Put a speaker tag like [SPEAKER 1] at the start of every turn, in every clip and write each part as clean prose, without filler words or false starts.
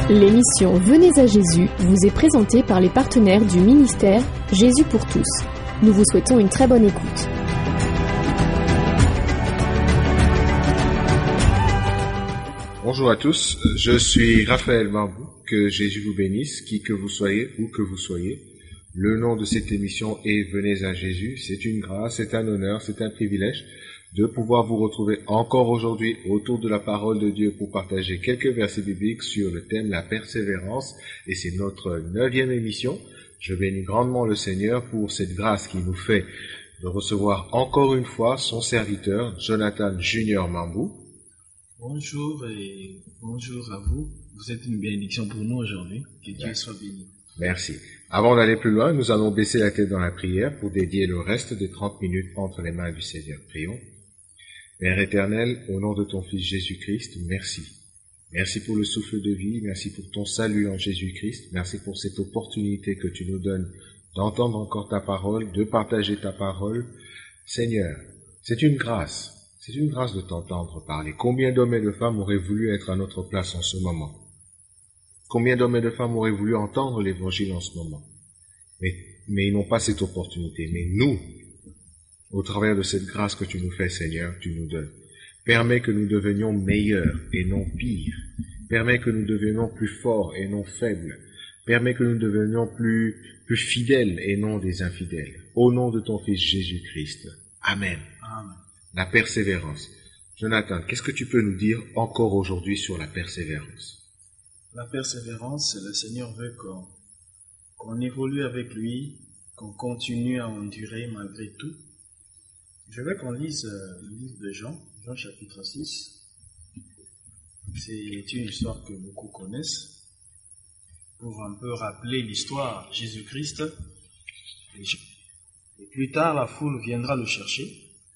[SPEAKER 1] L'émission Venez à Jésus vous est présentée par les partenaires du ministère Jésus pour tous. Nous vous souhaitons une très bonne écoute.
[SPEAKER 2] Bonjour à tous, je suis Raphaël Marbou, que Jésus vous bénisse, qui que vous soyez, où que vous soyez. Le nom de cette émission est Venez à Jésus. C'est une grâce, c'est un honneur, c'est un privilège de pouvoir vous retrouver encore aujourd'hui autour de la parole de Dieu pour partager quelques versets bibliques sur le thème la persévérance. Et c'est notre 9e émission. Je bénis grandement le Seigneur pour cette grâce qu'il nous fait de recevoir encore une fois son serviteur, Jonathan Junior Mambou.
[SPEAKER 3] Bonjour et bonjour à vous. Vous êtes une bénédiction pour nous aujourd'hui. Que Dieu soit béni.
[SPEAKER 2] Merci. Avant d'aller plus loin, nous allons baisser la tête dans la prière pour dédier le reste des 30 minutes entre les mains du Seigneur. Prions. Père éternel, au nom de ton Fils Jésus-Christ, merci. Merci pour le souffle de vie, merci pour ton salut en Jésus-Christ, merci pour cette opportunité que tu nous donnes d'entendre encore ta parole, de partager ta parole. Seigneur, c'est une grâce de t'entendre parler. Combien d'hommes et de femmes auraient voulu être à notre place en ce moment? Combien d'hommes et de femmes auraient voulu entendre l'évangile en ce moment? Mais ils n'ont pas cette opportunité. Mais nous, au travers de cette grâce que tu nous fais, Seigneur, tu nous donnes. Permets que nous devenions meilleurs et non pires. Permets que nous devenions plus forts et non faibles. Permets que nous devenions plus fidèles et non des infidèles. Au nom de ton Fils Jésus-Christ. Amen.
[SPEAKER 3] Amen.
[SPEAKER 2] La persévérance. Jonathan, qu'est-ce que tu peux nous dire encore aujourd'hui sur la persévérance?
[SPEAKER 3] La persévérance, le Seigneur veut qu'on évolue avec lui, qu'on continue à endurer malgré tout. Je veux qu'on lise le livre de Jean chapitre 6. C'est une histoire que beaucoup connaissent. Pour un peu rappeler l'histoire, Jésus-Christ, et plus tard la foule viendra le chercher.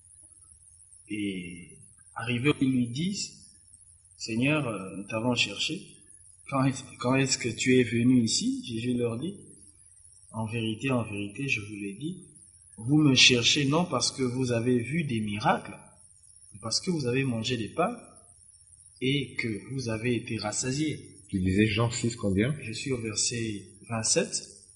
[SPEAKER 3] Et arrivé, ils lui disent, Seigneur, nous t'avons cherché. Quand est-ce que tu es venu ici? Jésus leur dit, en vérité, je vous l'ai dit, vous me cherchez non parce que vous avez vu des miracles, mais parce que vous avez mangé des pains et que vous avez été rassasiés.
[SPEAKER 2] Tu disais Jean 6 combien?
[SPEAKER 3] Je suis au verset 27.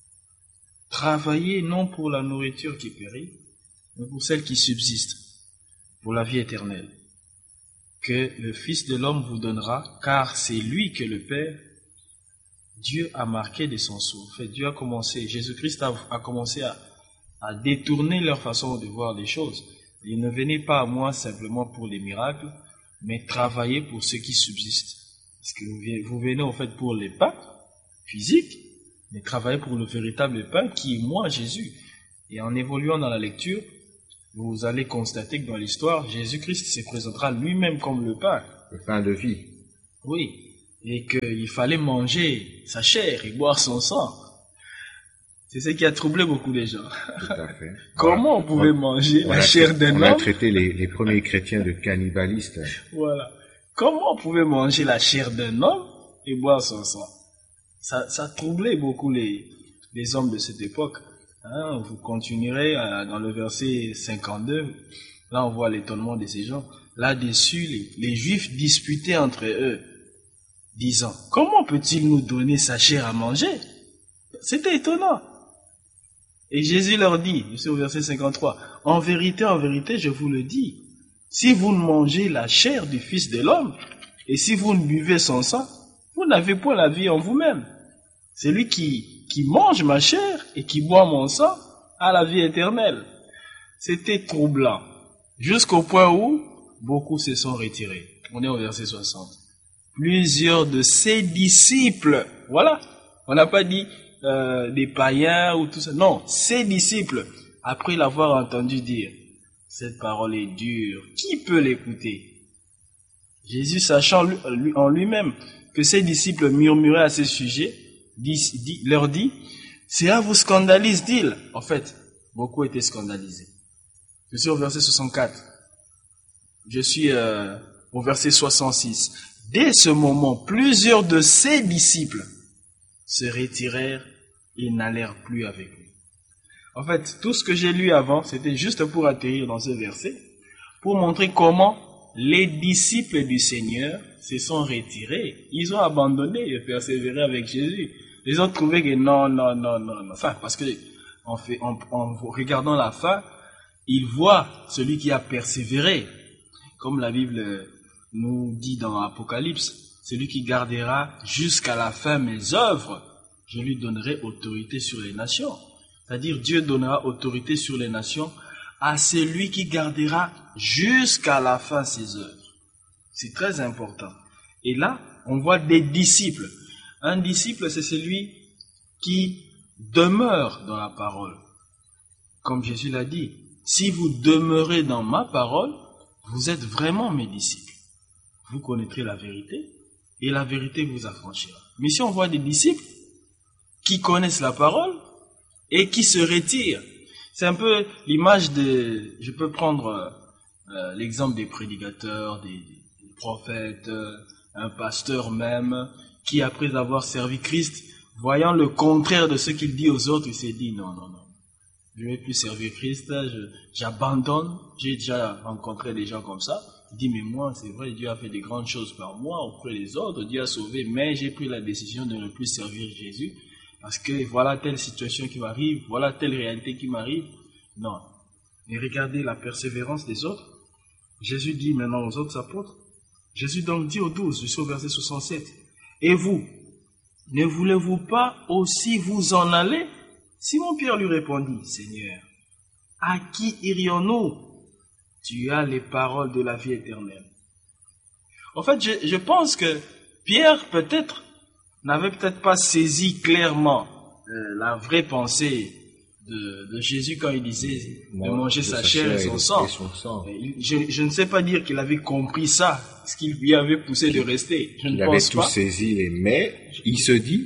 [SPEAKER 3] Travaillez non pour la nourriture qui périt, mais pour celle qui subsiste, pour la vie éternelle, que le Fils de l'homme vous donnera, car c'est lui que le Père, Dieu a marqué de son souffle. Dieu a commencé, Jésus-Christ a commencé à détourner leur façon de voir les choses. Et ne venez pas à moi simplement pour les miracles, mais travaillez pour ce qui subsiste. Parce que vous venez en fait pour les pains physiques, mais travaillez pour le véritable pain qui est moi, Jésus. Et en évoluant dans la lecture, vous allez constater que dans l'histoire, Jésus-Christ se présentera lui-même comme le pain.
[SPEAKER 2] Le pain de vie.
[SPEAKER 3] Oui, et qu'il fallait manger sa chair et boire son sang. C'est ce qui a troublé beaucoup les gens.
[SPEAKER 2] Tout à fait.
[SPEAKER 3] Comment on pouvait manger la chair d'un homme?
[SPEAKER 2] On a traité les premiers chrétiens de cannibalistes.
[SPEAKER 3] Voilà. Comment on pouvait manger la chair d'un homme et boire son sang? Ça troublait beaucoup les hommes de cette époque. Vous continuerez dans le verset 52. Là, on voit l'étonnement de ces gens. Là-dessus, les Juifs disputaient entre eux, disant, comment peut-il nous donner sa chair à manger? C'était étonnant. Et Jésus leur dit, c'est au verset 53, en vérité, je vous le dis, si vous ne mangez la chair du Fils de l'homme, et si vous ne buvez son sang, vous n'avez point la vie en vous-même. Celui qui mange ma chair et qui boit mon sang a la vie éternelle. C'était troublant, jusqu'au point où beaucoup se sont retirés. On est au verset 60. Plusieurs de ses disciples, voilà, on n'a pas dit des païens ou tout ça, non, ses disciples, après l'avoir entendu dire, cette parole est dure, qui peut l'écouter? Jésus, sachant en lui-même que ses disciples murmuraient à ce sujet, leur dit, cela vous scandalise, dit-il. En fait, beaucoup étaient scandalisés. Je suis au verset 64. Je suis au verset 66. Dès ce moment, plusieurs de ses disciples se retirèrent et n'allèrent plus avec lui. En fait, tout ce que j'ai lu avant, c'était juste pour atterrir dans ce verset, pour montrer comment les disciples du Seigneur se sont retirés. Ils ont abandonné et persévéré avec Jésus. Les autres trouvaient que non. Enfin, parce que en regardant la fin, ils voient celui qui a persévéré. Comme la Bible nous dit dans Apocalypse, celui qui gardera jusqu'à la fin mes œuvres, je lui donnerai autorité sur les nations. C'est-à-dire, Dieu donnera autorité sur les nations à celui qui gardera jusqu'à la fin ses œuvres. C'est très important. Et là, on voit des disciples. Un disciple, c'est celui qui demeure dans la parole. Comme Jésus l'a dit, si vous demeurez dans ma parole, vous êtes vraiment mes disciples. Vous connaîtrez la vérité et la vérité vous affranchira. Mais si on voit des disciples qui connaissent la parole et qui se retirent, c'est un peu l'image de... Je peux prendre l'exemple des prédicateurs, des prophètes, un pasteur même, qui après avoir servi Christ, voyant le contraire de ce qu'il dit aux autres, il s'est dit non, je ne vais plus servir Christ, j'abandonne. J'ai déjà rencontré des gens comme ça. Il dit, mais moi, c'est vrai, Dieu a fait des grandes choses par moi auprès des autres, Dieu a sauvé, mais j'ai pris la décision de ne plus servir Jésus, parce que voilà telle situation qui m'arrive, voilà telle réalité qui m'arrive. Non. Et regardez la persévérance des autres. Jésus dit maintenant aux autres apôtres, Jésus donc dit aux 12, je suis au verset 67, et vous, ne voulez-vous pas aussi vous en aller? Simon-Pierre lui répondit, Seigneur, à qui irions-nous? Tu as les paroles de la vie éternelle. En fait, je pense que Pierre n'avait peut-être pas saisi clairement la vraie pensée de Jésus quand il disait de manger sa chair et son sang. Je ne sais pas dire qu'il avait compris ça, ce qui lui avait poussé de rester. Je ne pense pas.
[SPEAKER 2] Il avait tout saisi, mais il se dit,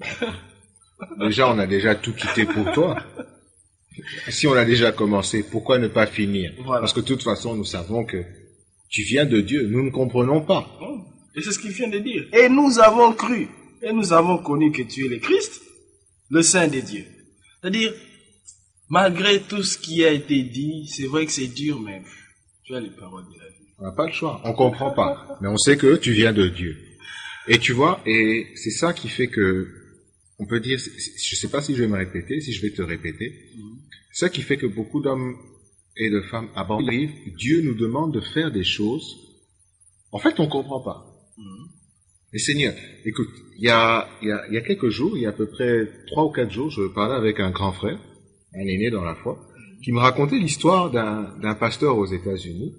[SPEAKER 2] déjà on a déjà tout quitté pour toi. Si on a déjà commencé, pourquoi ne pas finir? Voilà. Parce que de toute façon, nous savons que tu viens de Dieu, nous ne comprenons pas.
[SPEAKER 3] Et c'est ce qu'il vient de dire. Et nous avons cru, et nous avons connu que tu es le Christ, le Saint de Dieu. C'est-à-dire, malgré tout ce qui a été dit, c'est vrai que c'est dur, mais tu as les paroles de la vie.
[SPEAKER 2] On n'a pas le choix, on ne comprend pas, mais on sait que tu viens de Dieu. Et tu vois, et c'est ça qui fait que, on peut dire, je ne sais pas si je vais me répéter, si je vais te répéter, c'est ça qui fait que beaucoup d'hommes et de femmes abandonnent. Dieu nous demande de faire des choses. En fait, on ne comprend pas. Mais Seigneur, écoute, il y a quelques jours, il y a à peu près 3 ou 4 jours, je parlais avec un grand frère, un aîné dans la foi, qui me racontait l'histoire d'un pasteur aux États-Unis,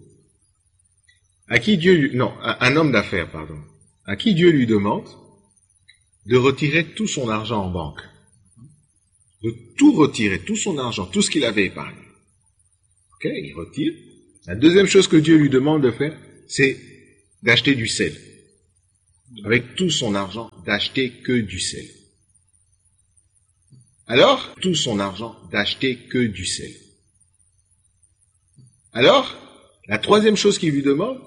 [SPEAKER 2] à qui un homme d'affaires, pardon, à qui Dieu lui demande de retirer tout son argent en banque. De tout retirer, tout son argent, tout ce qu'il avait épargné. Ok, il retire. La deuxième chose que Dieu lui demande de faire, c'est d'acheter du sel. Avec tout son argent, d'acheter que du sel. Alors, tout son argent, d'acheter que du sel. Alors, la troisième chose qu'il lui demande,